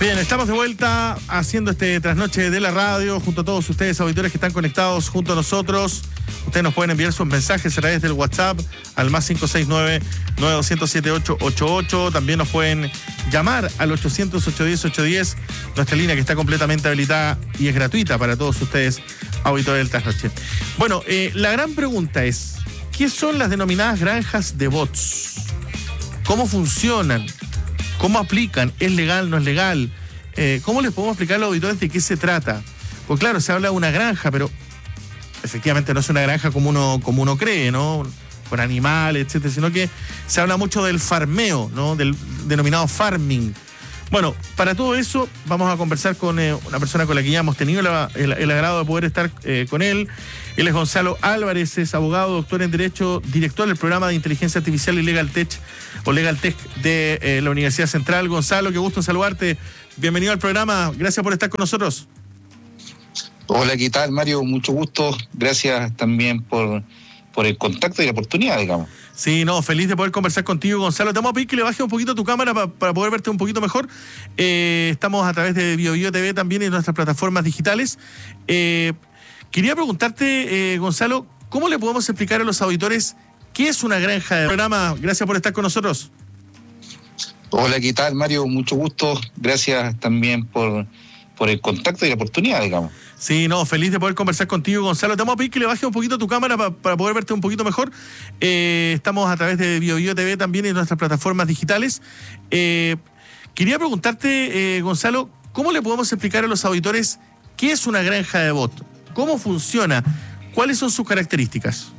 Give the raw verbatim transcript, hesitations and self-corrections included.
Bien, estamos de vuelta haciendo este trasnoche de la radio junto a todos ustedes, auditores que están conectados junto a nosotros. Ustedes nos pueden enviar sus mensajes a través del WhatsApp al más cinco seis nueve, nueve dos cero siete, ocho ocho ocho. También nos pueden llamar al ochocientos, ochocientos diez, ochocientos diez, nuestra línea que está completamente habilitada y es gratuita para todos ustedes, auditores del trasnoche. Bueno, eh, la gran pregunta es, ¿qué son las denominadas granjas de bots? ¿Cómo funcionan? ¿Cómo aplican? ¿Es legal? ¿No es legal? Eh, ¿Cómo les podemos explicar a los auditores de qué se trata? Pues claro, se habla de una granja, pero efectivamente no es una granja como uno, como uno cree, ¿no? Con animales, etcétera, sino que se habla mucho del farmeo, ¿no? Del denominado farming. Bueno, para todo eso vamos a conversar con eh, una persona con la que ya hemos tenido la, el, el agrado de poder estar eh, con él. Él es Gonzalo Álvarez, es abogado, doctor en Derecho, director del programa de Inteligencia Artificial y Legal Tech o Legal Tech de eh, la Universidad Central. Gonzalo, qué gusto en saludarte. Bienvenido al programa. Gracias por estar con nosotros. Hola, ¿qué tal, Mario? Mucho gusto. Gracias también por, por el contacto y la oportunidad, digamos. Sí, no, feliz de poder conversar contigo, Gonzalo. Te vamos a pedir que le bajes un poquito tu cámara pa, para poder verte un poquito mejor. Eh, estamos a través de BioBio T V también en nuestras plataformas digitales. Eh, quería preguntarte, eh, Gonzalo, ¿cómo le podemos explicar a los auditores qué es una granja de programa? Gracias por estar con nosotros. Hola, ¿qué tal, Mario? Mucho gusto. Gracias también por, por el contacto y la oportunidad, digamos. Sí, no, feliz de poder conversar contigo, Gonzalo. Te vamos a pedir que le bajes un poquito tu cámara pa, para poder verte un poquito mejor. Eh, estamos a través de BioBio T V también en nuestras plataformas digitales. Eh, quería preguntarte, eh, Gonzalo, ¿cómo le podemos explicar a los auditores qué es una granja de bot? ¿Cómo funciona? ¿Cuáles son sus características?